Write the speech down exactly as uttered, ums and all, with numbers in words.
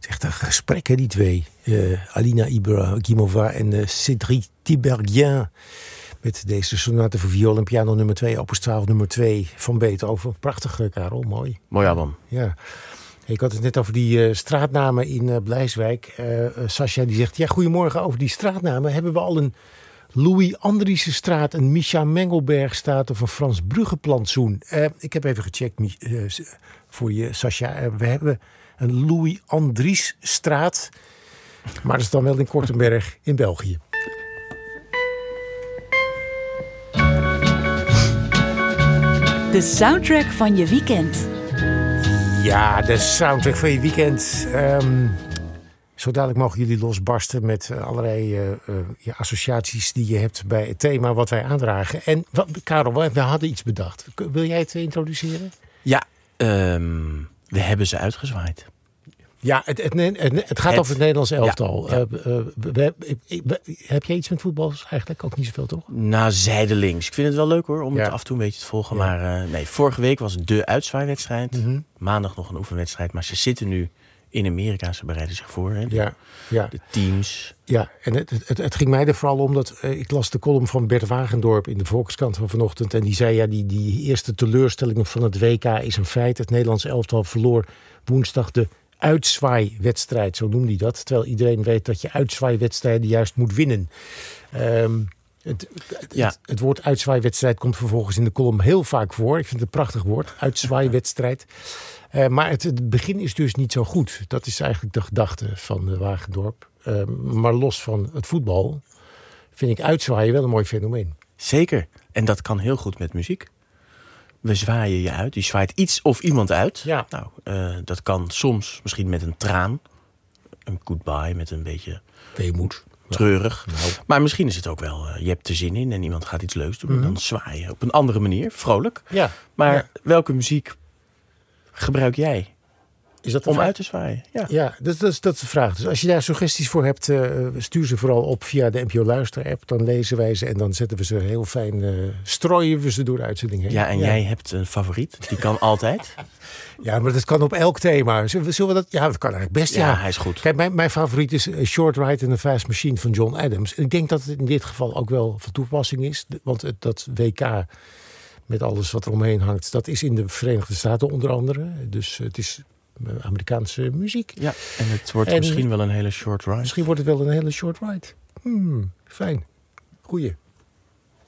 echt een gesprek, hè, die twee. Uh, Alina Ibragimova en uh, Cédric Tiberghien. Met deze sonate voor viool en piano nummer twee, opus twaalf nummer twee van Beethoven. Prachtig, uh, Karel, mooi. Mooi album. Ja. Ik had het net over die uh, straatnamen in uh, Blijswijk. Uh, uh, Sascha die zegt, ja, goedemorgen, over die straatnamen. Hebben we al een Louis Andriessen-straat, een Micha Mengelbergstraat of een Frans Brugge-plantsoen? Uh, ik heb even gecheckt uh, voor je, Sascha. Uh, we hebben een Louis Andries-straat, maar dat is dan wel in Kortenberg in België. De soundtrack van je weekend. Ja, de soundtrack van je weekend. Um, zo dadelijk mogen jullie losbarsten met uh, allerlei uh, uh, ja, associaties die je hebt bij het thema wat wij aandragen. En wat, Karel, we hadden iets bedacht. Wil jij het introduceren? Ja, um, we hebben ze uitgezwaaid. Ja, het, het, het, het gaat het, over het Nederlands elftal. Ja, ja. Uh, uh, we, we, we, heb jij iets met voetbal? Eigenlijk ook niet zoveel, toch? Nou, zijdelings. Ik vind het wel leuk hoor, om ja. het af en toe een beetje te volgen. Ja. Maar uh, nee, vorige week was de uitzwaaiwedstrijd. Mm-hmm. Maandag nog een oefenwedstrijd. Maar ze zitten nu in Amerika. Ze bereiden zich voor. Hè, de, ja, ja. de teams. Ja, en het, het, het ging mij er vooral om dat... Uh, ik las de column van Bert Wagendorp in de Volkskrant van vanochtend. En die zei, ja, die, die eerste teleurstelling van het W K is een feit. Het Nederlands elftal verloor woensdag de uitzwaaiwedstrijd, zo noemde hij dat. Terwijl iedereen weet dat je uitzwaaiwedstrijden juist moet winnen. Um, het, het, ja. het, het woord uitzwaaiwedstrijd komt vervolgens in de column heel vaak voor. Ik vind het een prachtig woord, uitzwaaiwedstrijd. Uh, maar het, het begin is dus niet zo goed. Dat is eigenlijk de gedachte van uh, Wagendorp. Uh, maar los van het voetbal vind ik uitzwaaien wel een mooi fenomeen. Zeker. En dat kan heel goed met muziek. We zwaaien je uit. Je zwaait iets of iemand uit. Ja. Nou, uh, dat kan soms misschien met een traan. Een goodbye met een beetje weemoed. Treurig. Ja. Nou. Maar misschien is het ook wel, uh, je hebt er zin in en iemand gaat iets leuks doen. Mm-hmm. En dan zwaai je op een andere manier, vrolijk. Ja. Maar ja. welke muziek gebruik jij is dat om vraag? uit te zwaaien? Ja, ja dat, dat, is, dat is de vraag. Dus als je daar suggesties voor hebt, uh, stuur ze vooral op via de N P O Luister app. Dan lezen wij ze en dan zetten we ze heel fijn, uh, strooien we ze door de uitzending heen. Ja, en ja. jij hebt een favoriet. Die kan altijd. Ja, maar dat kan op elk thema. Zullen we, zullen we dat? Ja, dat kan eigenlijk best. Ja, ja hij is goed. Kijk, mijn, mijn favoriet is A Short Ride in a Fast Machine van John Adams. En ik denk dat het in dit geval ook wel van toepassing is. Want het, dat W K met alles wat er omheen hangt, dat is in de Verenigde Staten onder andere. Dus het is Amerikaanse muziek. Ja, en het wordt en misschien wel een hele short ride. Misschien wordt het wel een hele short ride. Hmm, fijn. Goeie.